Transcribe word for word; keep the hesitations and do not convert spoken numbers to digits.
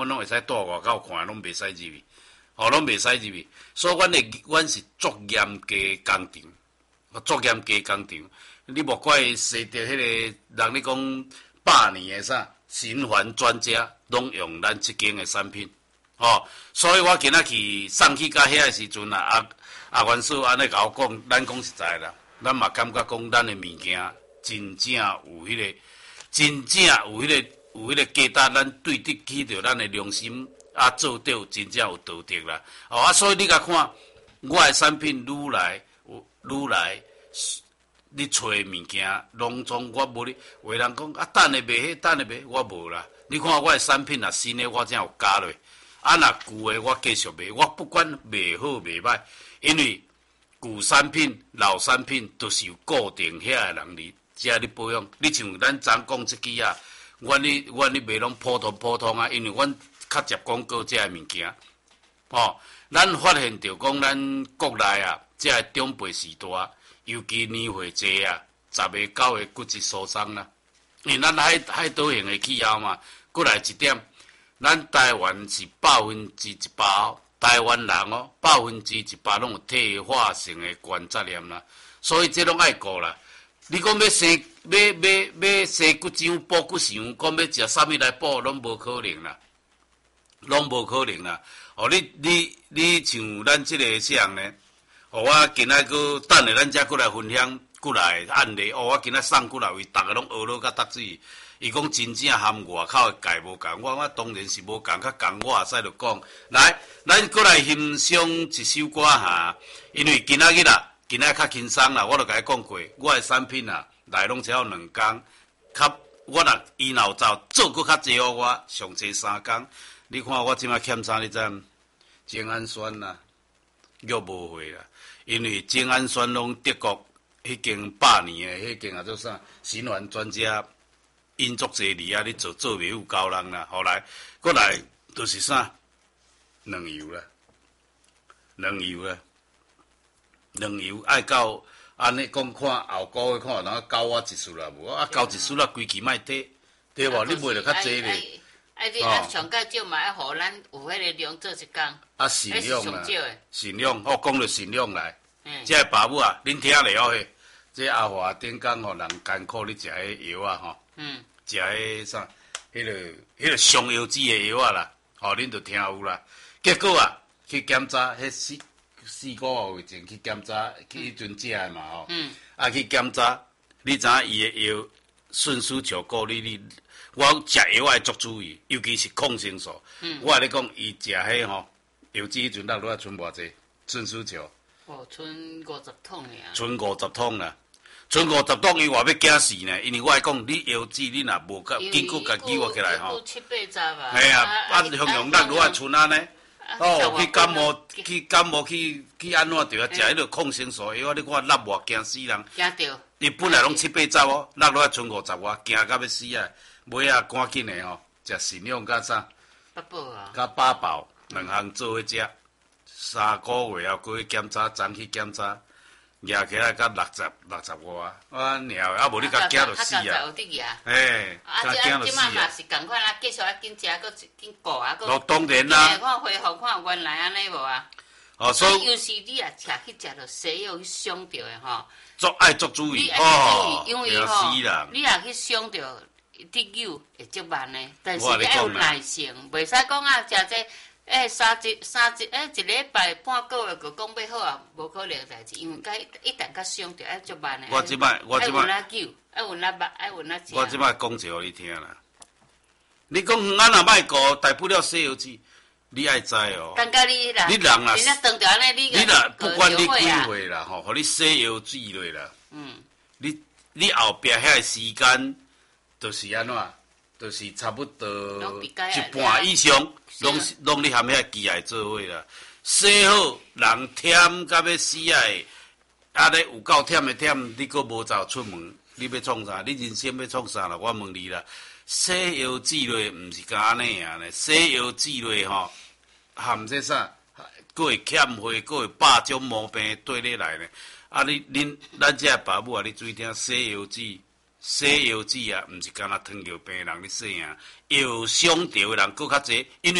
阮拢会使带外口看，拢袂使入去，吼，拢袂使入去。所以阮的阮是足严格工厂，足严格工厂。你莫怪踅着迄个人咧讲百年的啥循环专家，拢用咱即间的产品，吼。所以我今仔去送去到遐的时阵啊，阿阿元叔安尼甲我讲，咱讲实在啦，咱嘛感觉讲咱的物件真正有迄、那个，真正有迄、那个有迄个价值，咱对得起着咱的良心啊，做到真正有道德啦。哦啊，所以你甲看我的产品愈来有愈来。你找的物件，拢总我无你，有人讲啊，等下卖迄，等下卖，我无啦。你看我的产品啊，新的我才有加落，啊，若旧的我继续卖，我不管卖好卖歹，因为旧产品、老产品都是有固定遐的人哩，遮咧保养。你像咱昨讲即支啊，阮咧阮咧卖拢普通普通啊，因为阮较接广告遮的物件，哦，咱发现着讲咱国内啊，遮的长辈时代。尤其年岁济啊，十个九个骨质疏松啦。因为咱海海岛型的气候嘛，过来一点，咱台湾是百分之一百，台湾人哦，百分之一百拢有退化性的关节炎啦，所以这拢爱顾啦。你讲要生要要要生骨浆补骨肠，讲要食啥物来补，拢无可能啦，拢无可能啦。哦，你你你像咱这个啥呢？哦，我今仔个等下咱遮过来分享过来案例。哦，我今仔送过来为大家拢学了甲达水。伊讲真正含外口的钙无共，我我当然是无共，较共我使就讲。来，咱过来欣赏一首歌哈，因为今仔日啦，今仔较轻松啦，我著甲你讲过，我的产品啊，来拢只要两工，较我若以后走做搁较济互我，上济三工。你看我即摆欠啥？你知？精氨酸啦，约无回啦。因为精氨酸拢德国迄间百年的迄间啊做啥循环专家，因足济年啊，你做做袂有够人啦。后来过来就是啥卵油啦，卵油啦，卵油爱到安尼讲看后个月看人交我一束啦，无啊交一束啦，规期卖低，对无？你卖着较济咧。 啊，你啊上较少嘛，爱互咱有迄个量做一工。啊， 善量啦，善量， 我讲着善量来。这个爸母啊，恁听了哦嘿，这阿华顶工吼，人艰苦咧食迄药啊吼，嗯，食迄啥，迄个迄个上药脂的药啊啦，吼，恁就听有啦。结果啊，去检查，迄四四个月前去检查，去迄阵食的嘛吼，嗯，啊去检查，你知影伊的药顺输球果你你。我食药爱足注意，尤其是抗生素。嗯、我跟你讲，伊食迄吼，油脂迄阵落落剩偌济，纯输球。 哦，剩五十桶尔。 剩五十桶啦，剩五十桶伊话要惊死呢，因为我爱讲，你油脂你若无甲经过家己活起来吼。 七八十啊。 系啊，啊，向向落落来剩安尼。哦，去感冒，去感冒，去去安怎着啊？食迄个抗生素药，你看落偌惊死人。 惊着。 伊本来拢七八十哦，落落来剩五十外，惊到要死啊！尾啊，赶紧的吼，食善良甲啥？ 八宝啊！ 甲八宝两项做伙食，三个月后过去检查，昨去检查，抓起来甲六十六十外，啊，鸟啊，无你甲惊就死啊！ 有得牙。 哎，甲惊就死啊！ 即嘛是共款啦，继续啊，紧食，搁紧顾啊，搁。 哦，当然啦。 看恢复看原来安尼无啊？ 哦，所以尤其你啊，食去食着西药去伤着的吼。 足爱足注意哦， 因为吼，你若去伤着。滴油会足慢的，但是你要有耐性，袂使讲啊，食这诶三一三一诶一礼拜半个月就讲要好啊，无可能代志，因为甲一旦甲伤着爱足慢的。 我即摆我即摆爱有久，爱有那慢，爱有那食。 我即摆讲一个互你听啦，你讲咱若卖过，大不了西药剂，你爱知哦。 感觉你啦， 你人啦， 你若当着安尼，你你若不管你几岁啦，吼，互你西药剂落啦，嗯，你你后壁遐个时间。就是安怎，就是差不多一半以上，拢拢你含遐机械做伙啦。洗好，人忝甲要死啊！啊咧有够忝的忝，你阁无走出门，你要创啥？你人生要创啥啦？我问你啦，洗药治落毋是干安尼啊咧，洗药治落吼，含这啥？阁会欠血，阁会百种毛病对你来咧。啊，你恁咱遮爸母啊，你注意听洗药治。 洗腰子啊，毋是干那糖尿病的人咧洗啊，药伤着的人佫较济，因为